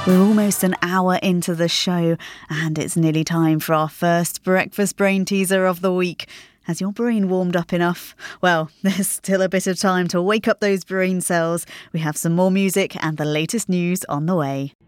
We're almost an hour into the show and it's nearly time for our first breakfast brain teaser of the week. Has your brain warmed up enough? Well, there's still a bit of time to wake up those brain cells. We have some more music and the latest news on the way.